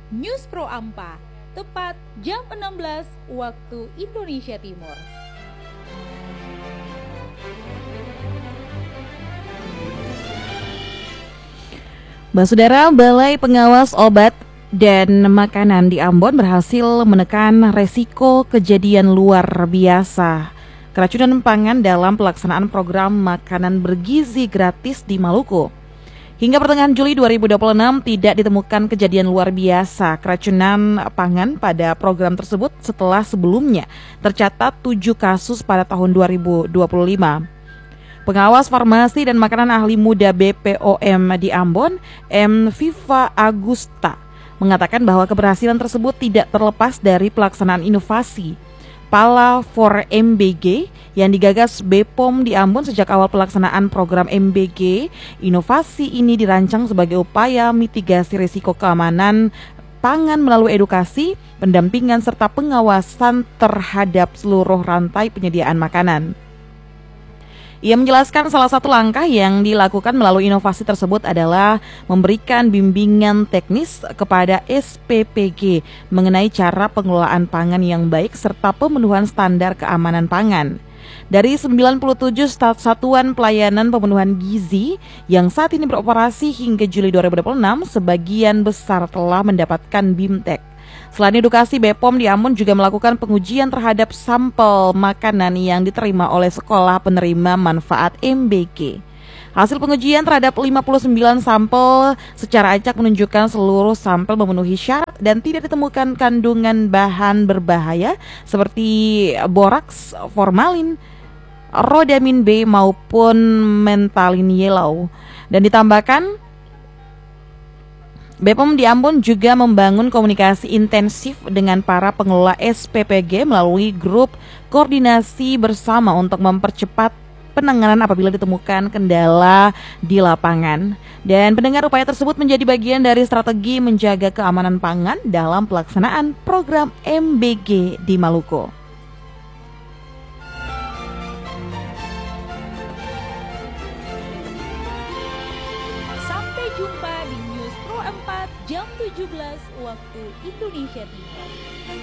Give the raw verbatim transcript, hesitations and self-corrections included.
News Pro Ampa, tepat jam enam belas waktu Indonesia Timur. Mbak Saudara, Balai Pengawas Obat dan Makanan di Ambon berhasil menekan resiko kejadian luar biasa keracunan pangan dalam pelaksanaan program makanan bergizi gratis di Maluku. Hingga pertengahan Juli dua ribu dua puluh enam tidak ditemukan kejadian luar biasa keracunan pangan pada program tersebut setelah sebelumnya tercatat tujuh kasus pada tahun dua ribu dua puluh lima. Pengawas Farmasi dan Makanan Ahli Muda B P O M di Ambon, M. Viva Agusta, mengatakan bahwa keberhasilan tersebut tidak terlepas dari pelaksanaan inovasi Pala for M B G yang digagas B P O M di Ambon sejak awal pelaksanaan program M B G. Inovasi ini dirancang sebagai upaya mitigasi risiko keamanan pangan melalui edukasi, pendampingan, serta pengawasan terhadap seluruh rantai penyediaan makanan. Ia menjelaskan salah satu langkah yang dilakukan melalui inovasi tersebut adalah memberikan bimbingan teknis kepada S P P G mengenai cara pengelolaan pangan yang baik serta pemenuhan standar keamanan pangan. Dari sembilan puluh tujuh satuan pelayanan pemenuhan gizi yang saat ini beroperasi hingga Juli dua ribu dua puluh enam, sebagian besar telah mendapatkan BIMTEK. Selain edukasi, B P O M di Ambon juga melakukan pengujian terhadap sampel makanan yang diterima oleh sekolah penerima manfaat M B G. Hasil pengujian terhadap lima puluh sembilan sampel secara acak menunjukkan seluruh sampel memenuhi syarat dan tidak ditemukan kandungan bahan berbahaya seperti boraks, formalin, rodamin B maupun mentalin yellow. Dan ditambahkan, B P O M di Ambon juga membangun komunikasi intensif dengan para pengelola S P P G melalui grup koordinasi bersama untuk mempercepat penanganan apabila ditemukan kendala di lapangan. Dan pendengar, upaya tersebut menjadi bagian dari strategi menjaga keamanan pangan dalam pelaksanaan program M B G di Maluku. Sampai jumpa di News Pro empat jam tujuh belas waktu Indonesia Timur.